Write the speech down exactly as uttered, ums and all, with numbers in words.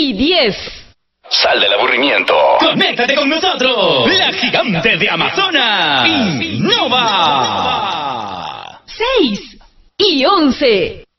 y diez. Sal del aburrimiento. ¡Conéctate con nosotros! ¡La gigante de Amazonas! ¡Innova! seis y once.